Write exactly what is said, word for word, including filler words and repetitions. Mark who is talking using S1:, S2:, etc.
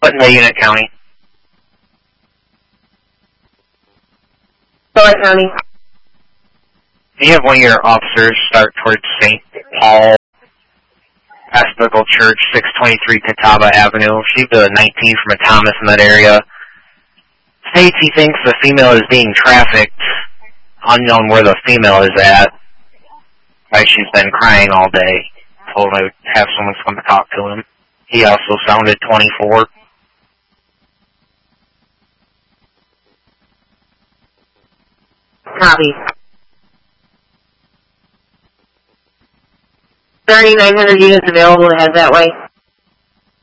S1: What in the unit county?
S2: Solar County.
S1: You have one of your officers start towards Saint Paul Episcopal Church, six twenty-three Catawba Avenue. She's the nineteen from a Thomas in that area. States he thinks the female is being trafficked, unknown where the female is at. Like she's been crying all day. Told him I would have someone come to talk to him. He also sounded twenty-four.
S2: Copy. thirty-nine hundred units available to head that way.